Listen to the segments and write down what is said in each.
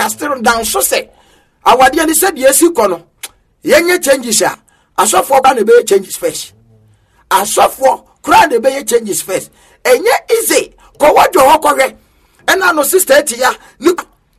still down so say awade ni said yes kono yenye changes a asofo ba na be changes first asofo kura na be changes first enye easy ko wadwo hokwe ena no sister tia ni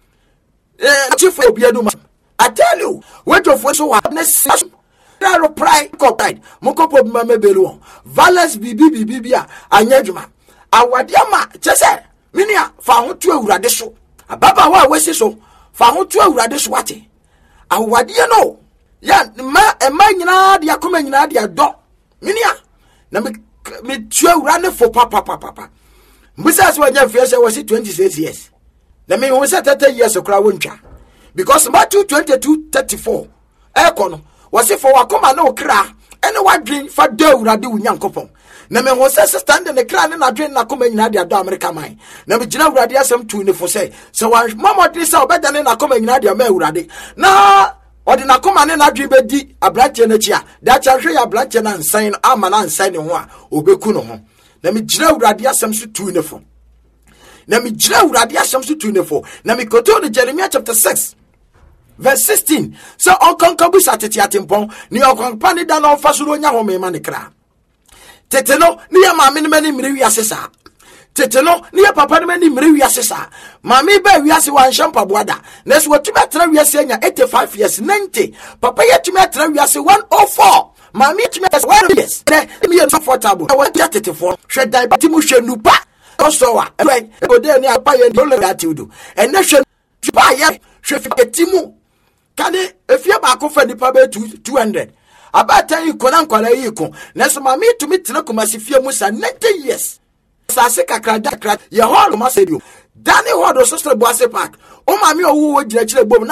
chief obiadu ma I tell you wadwo fo so wa na Raro pride cocked Mokopo Mamebelu Valence Bibia Anyajuma Awadiama Chese Minia Fahu to Radiso Ababa wa wesi so Fahu to Radiswati Awadia no Ya ma e manyina dia kuma nyina dia do Minia na me twa rane for papa Mbisa so anya fiese was 26 years na me won say 30 years okra wontwa because Matthew 22:34 ekono wasi for wakoma na okra ene wadwen fa da urade wunyankopon na me ho se stand ne kra ne nadwen na koma nyina dia do America man na me gina urade asem tu ne fo se wan mamodi se obeda ne na koma nyina dia ma urade na odi na koma ne nadwen bedi abranche na chia da cha hwe ya abranche na nsan ama na nsan ne ho a obeku no ho na me gina urade asem so tu ne fo na me gina urade asem so tu ne fo na me koto ne Jeremiah chapter 6 verse 16 so onkonkabu satete atempon ni onkonpa ni da na ofasuro nya ho mema ne kra teteno ni ya maame ne mani miri wiase sa teteno ni ya papa ne mani miri wiase sa maame ba wiase wan shampa boada na so watumi atra wiase anya 85 years 90 papa yatumi atra wiase 104 maame yatumi atra 1 years me ye comfortable wa tetefo hwe dai batimu hwe nupa so wa ode ni apa ye dole gatiudu enne hwe pa ye hwe fitimu kane efia ba ko fa nipa be 200 abata yi kona nkwala yi ko na so ma me tumi tena komasi fie mu sa 90 years sa se kakra ye hall ma se dio dani hodo so so boase park o ma me owo wo gina kire bom